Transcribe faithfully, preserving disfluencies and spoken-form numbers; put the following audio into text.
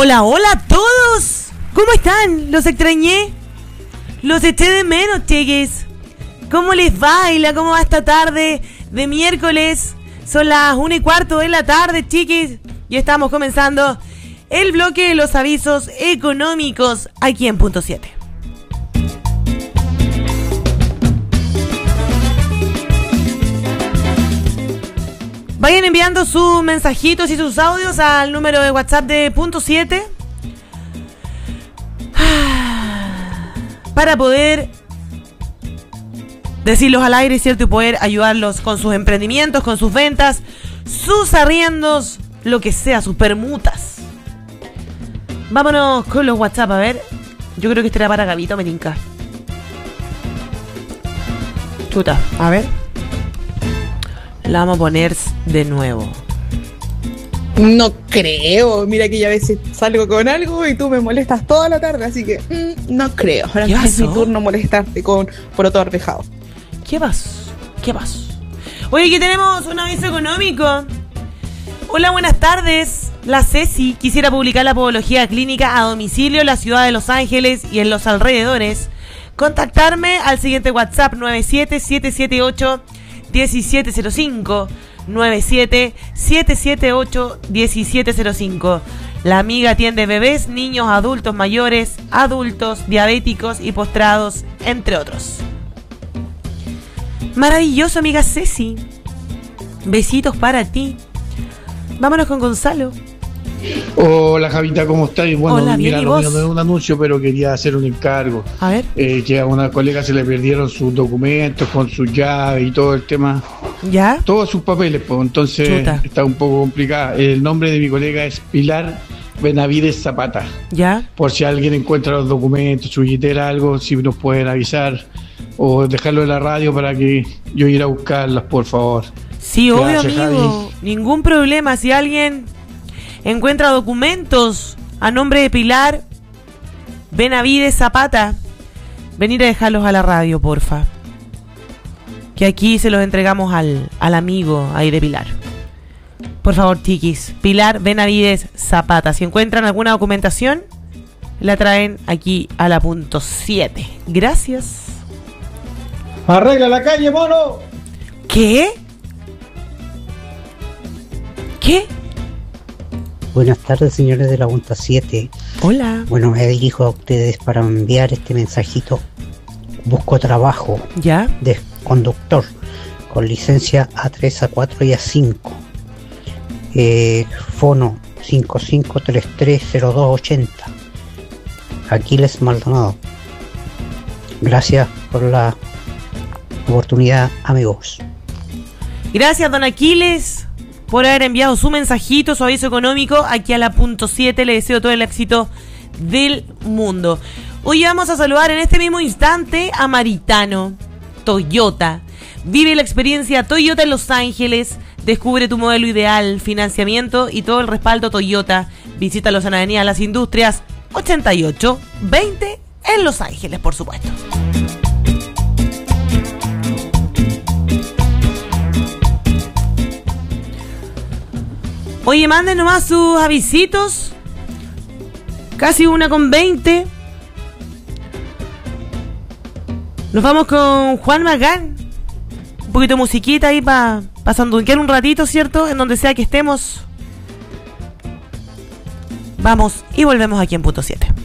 Hola, hola a todos. ¿Cómo están? Los extrañé. Los eché de menos, chiquis. ¿Cómo les baila? ¿Cómo va esta tarde de miércoles? Son las una y cuarto de la tarde, chiquis. Y estamos comenzando el bloque de los avisos económicos aquí en Punto siete. Vayan enviando sus mensajitos y sus audios al número de WhatsApp de Punto siete para poder decirlos al aire, ¿cierto? Y poder ayudarlos con sus emprendimientos, con sus ventas, sus arriendos, lo que sea, sus permutas. Vámonos con los WhatsApp, a ver. Yo creo que este era para Gabito, me tinca. Chuta, a ver. La vamos a poner de nuevo. No creo. Mira que ya a veces salgo con algo y tú me molestas toda la tarde, así que mmm, no creo. Ahora es mi turno molestarte con por otro dejado. ¿Qué vas? ¿Qué vas? Oye, aquí tenemos un aviso económico. Hola, buenas tardes. La Ceci quisiera publicar la podología clínica a domicilio en la ciudad de Los Ángeles y en los alrededores. Contactarme al siguiente WhatsApp nueve siete siete siete ocho uno siete cero cinco nueve siete siete siete ocho uno siete cero cinco. La amiga atiende bebés, niños, adultos mayores, adultos, diabéticos y postrados, entre otros. Maravilloso, amiga Ceci. Besitos para ti. Vámonos con Gonzalo. Hola, Javita, ¿cómo estás? Bueno, Hola, bien, mira, ¿y no, vos? no es un anuncio, pero quería hacer un encargo. A ver. Eh, que a una colega se le perdieron sus documentos con sus llaves y todo el tema. ¿Ya? Todos sus papeles, pues entonces Chuta. Está un poco complicada. El nombre de mi colega es Pilar Benavides Zapata. ¿Ya? Por si alguien encuentra los documentos, su billetera, algo, si nos pueden avisar o dejarlo en la radio para que yo ir a buscarlas, por favor. Sí, obvio, Gracias, amigo. Javi. Ningún problema. Si alguien encuentra documentos a nombre de Pilar Benavides Zapata, venir a dejarlos a la radio, porfa. Que aquí se los entregamos al, al amigo ahí de Pilar. Por favor, chiquis. Pilar Benavides Zapata. Si encuentran alguna documentación, la traen aquí a la Punto siete. Gracias. ¡Arregla la calle, mono! ¿Qué? ¿Qué? Buenas tardes, señores de la Punta siete. Hola. Bueno, me dirijo a ustedes para enviar este mensajito. Busco trabajo ¿Ya? de conductor con licencia A tres, A cuatro y A cinco. Eh, fono cinco cinco tres tres cero dos ochenta. Aquiles Maldonado. Gracias por la oportunidad, amigos. Gracias, don Aquiles, por haber enviado su mensajito, su aviso económico aquí a la Punto siete. Le deseo todo el éxito del mundo. Hoy vamos a saludar en este mismo instante a Maritano Toyota. Vive la experiencia Toyota en Los Ángeles. Descubre tu modelo ideal, financiamiento y todo el respaldo Toyota. Visítalos en Avenida Las Industrias ochenta y ocho veinte en Los Ángeles, por supuesto. Oye, manden nomás sus avisitos. Casi una con veinte. Nos vamos con Juan Magán. Un poquito de musiquita ahí para pa sandunquear un ratito, ¿cierto? En donde sea que estemos. Vamos y volvemos aquí en Punto siete.